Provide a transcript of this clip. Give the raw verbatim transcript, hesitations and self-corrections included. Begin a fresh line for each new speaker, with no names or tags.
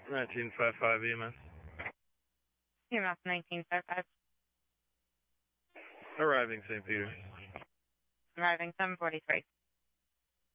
nineteen fifty-five E M S.
E M S nineteen fifty-five.
Arriving Saint Peter.
Arriving seven forty-three.